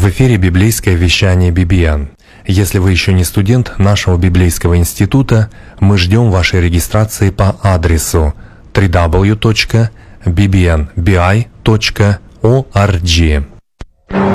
эфире библейское вещание BBN. Если вы еще не студент нашего библейского института, мы ждем вашей регистрации по адресу www.bbnbi.org.